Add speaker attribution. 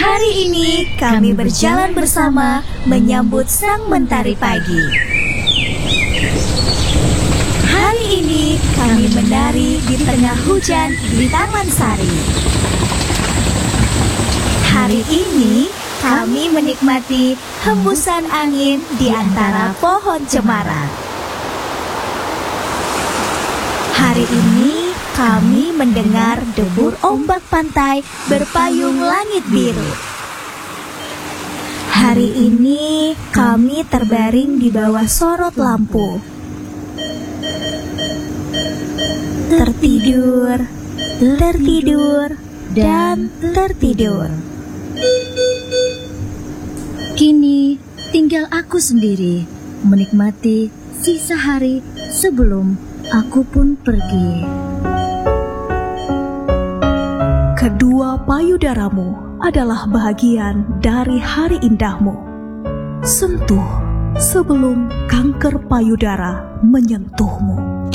Speaker 1: Hari ini kami berjalan bersama menyambut sang mentari pagi. Hari ini kami menari di tengah hujan di Taman Sari. Hari ini kami menikmati hembusan angin di antara pohon cemara. Hari ini kami mendengar debur ombak pantai berpayung langit biru. Hari ini kami terbaring di bawah sorot lampu. Tertidur, tertidur, dan tertidur.
Speaker 2: Kini tinggal aku sendiri menikmati sisa hari sebelum aku pun pergi.
Speaker 3: Kedua payudaramu adalah bahagian dari hari indahmu. Sentuh sebelum kanker payudara menyentuhmu.